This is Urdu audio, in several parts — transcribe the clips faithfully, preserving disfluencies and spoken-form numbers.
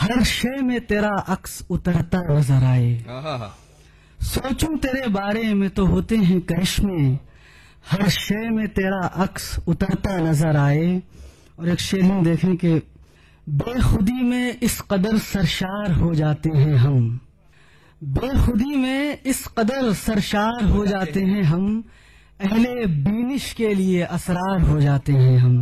ہر شے میں تیرا عکس اترتا نظر آئے. سوچوں تیرے بارے میں تو ہوتے ہیں کرشمے، ہر شے میں تیرا عکس اترتا نظر آئے. اور ایک شعر دیکھیں کہ بے خودی میں اس قدر سرشار ہو جاتے ہیں ہم، بے خودی میں اس قدر سرشار ہو جاتے ہیں ہم، اہل بینش کے لیے اسرار ہو جاتے ہیں ہم.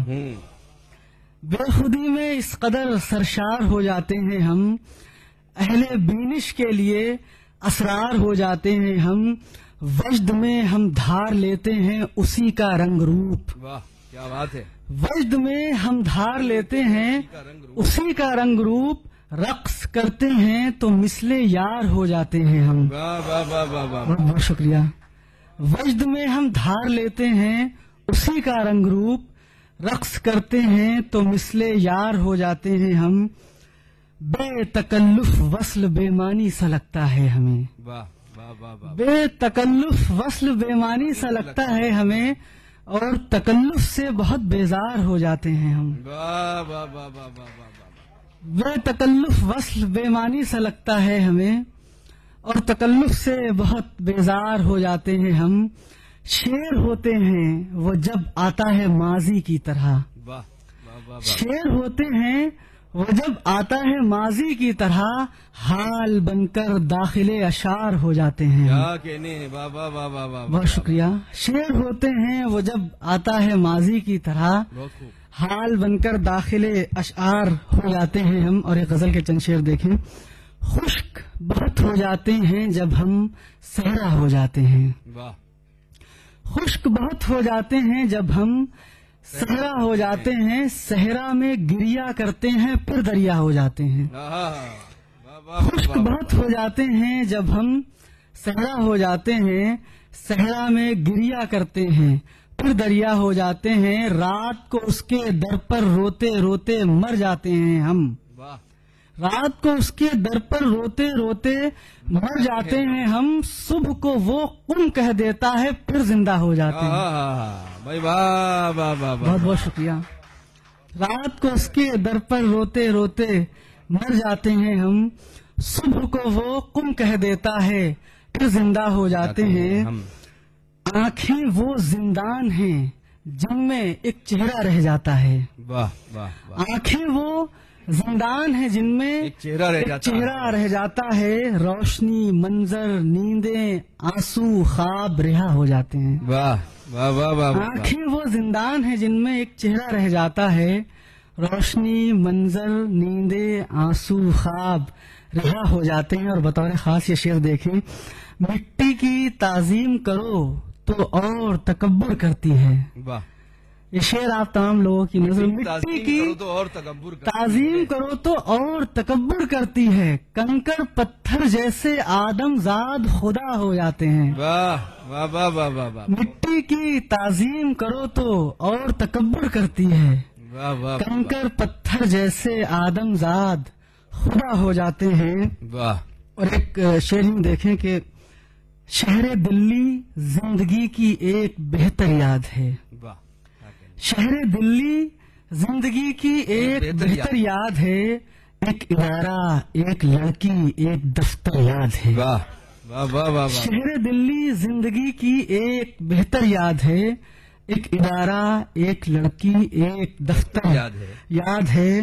بے خودی میں اس قدر سرشار ہو جاتے ہیں ہم، اہل بینش کے لیے اسرار ہو جاتے ہیں ہم. وجد میں ہم دھار لیتے ہیں اسی کا رنگ روپ. واہ کیا بات ہے. وجد میں ہم دھار لیتے ہیں اسی کا رنگ روپ، رقص کرتے ہیں تو مثل یار ہو جاتے ہیں ہم. واہ واہ واہ واہ واہ. بہت بہت شکریہ. وجد میں ہم دھار لیتے ہیں اسی کا رنگ روپ، رقص کرتے ہیں تو مثل یار ہو جاتے ہیں ہم. بے تکلف وصل بے معنی سا لگتا ہے ہمیں. واہ واہ واہ واہ. بے تکلف وصل بے معنی سا لگتا ہے ہمیں، اور تکلف سے بہت بیزار ہو جاتے ہیں ہم. واہ واہ واہ واہ واہ واہ. بے تکلف وصل بے معنی سا لگتا ہے ہمیں، اور تکلف سے بہت بیزار ہو جاتے ہیں ہم. شعر ہوتے ہیں وہ جب آتا ہے ماضی کی طرح. واہ واہ واہ. شعر ہوتے ہیں وہ جب آتا ہے ماضی کی طرح، حال بن کر داخل اشعار ہو جاتے ہیں. کیا کہنے ہیں. واہ واہ واہ واہ واہ. بہت شکریہ. شعر ہوتے ہیں وہ جب آتا ہے ماضی کی طرح، بہت خوب. حال بن کر داخل اشعار ہو جاتے ہیں ہم. اور ایک غزل کے چند شعر دیکھیں. خشک بہت ہو جاتے ہیں جب ہم صحرا ہو جاتے ہیں. واہ. خشک بہت ہو جاتے ہیں جب ہم صحرا ہو جاتے ہیں، صحرا میں گریا کرتے ہیں پھر دریا ہو جاتے ہیں. خشک بہت ہو جاتے ہیں جب ہم صحرا ہو جاتے ہیں، صحرا میں گریا کرتے ہیں پھر دریا ہو جاتے ہیں. رات کو اس کے در پر روتے روتے مر جاتے ہیں ہم. رات کو اس کے در پر روتے روتے مر جاتے ہیں ہم. صبح کو وہ قم کہہ دیتا ہے پھر زندہ ہو جاتے ہیں. بھائی واہ واہ واہ. بہت بہت شکریہ. رات کو اس کے در پر روتے روتے مر جاتے ہیں ہم، صبح کو وہ قم کہہ دیتا ہے پھر زندہ ہو جاتے ہیں. آنکھیں وہ زندان ہیں جن میں ایک چہرہ رہ جاتا ہے. واہ واہ. آنکھیں وہ زندان ہے جن میں ایک چہرہ رہ جاتا چہرہ رہ جاتا ہے. روشنی منظر نیندیں آنسو خواب رہا ہو جاتے ہیں. واہ واہ واہ واہ. آنکھیں وہ زندان ہے جن میں ایک چہرہ رہ جاتا ہے. روشنی منظر نیندیں آنسو خواب رہا ہو جاتے ہیں. اور بطور خاص یہ شعر دیکھیں. مٹی کی تعظیم کرو تو اور تکبر کرتی ہے. واہ. یہ شعر آپ تمام لوگوں کی نظر. مٹی کی تو اور تکبر تعظیم کرو تو اور تکبر کرتی ہے، کنکر پتھر جیسے آدم زاد خدا ہو جاتے ہیں. واہ واہ واہ واہ واہ. مٹی کی تعظیم کرو تو اور تکبر کرتی ہے، واہ واہ. کنکر پتھر جیسے آدم زاد خدا ہو جاتے ہیں. واہ. اور ایک شعر دیکھیں کہ شہر دلی زندگی کی ایک بہتر یاد ہے. واہ. شہر دلی زندگی کی ایک بہتر یاد ہے، ایک ادارہ ایک لڑکی ایک دفتر یاد ہے. واہ واہ واہ واہ. شہر دلی زندگی کی ایک بہتر یاد ہے، ایک ادارہ ایک لڑکی ایک دفتر یاد ہے. یاد ہے.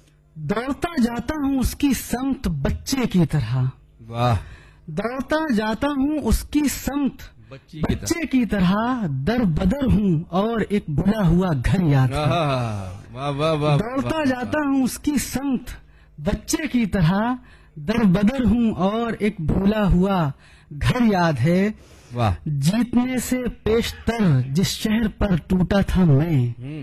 دوڑتا جاتا ہوں اس کی سمت بچے کی طرح. واہ. دوڑتا جاتا ہوں اس کی سمت بچے کی طرح، در بدر ہوں اور ایک بھولا ہوا گھر یاد ہے. واہ واہ واہ. دوڑتا جاتا ہوں اس کی سمت بچے کی طرح، در بدر ہوں اور ایک بھولا ہوا گھر یاد ہے. واہ. جیتنے سے پیشتر جس شہر پر ٹوٹا تھا میں،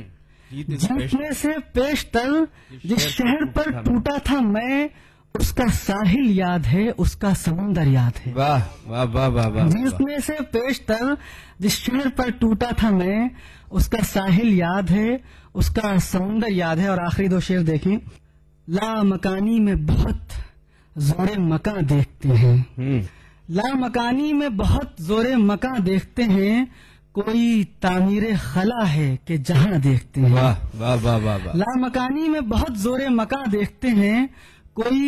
جیتنے سے پیشتر جس شہر پر ٹوٹا تھا میں، اس کا ساحل یاد ہے اس کا سمندر یاد ہے. واہ واہ واہ واہ. جیتنے سے پیشتر جس شہر پر ٹوٹا تھا میں، اس کا ساحل یاد ہے اس کا سمندر یاد ہے. اور آخری دو شعر دیکھیں. لا مکانی میں بہت زور مکاں دیکھتے ہیں، لا مکانی میں بہت زور مکاں دیکھتے ہیں، کوئی تعمیر خلا ہے کہ جہاں دیکھتے ہیں. واہ واہ واہ واہ. لا مکانی میں بہت زور مکاں دیکھتے ہیں، کوئی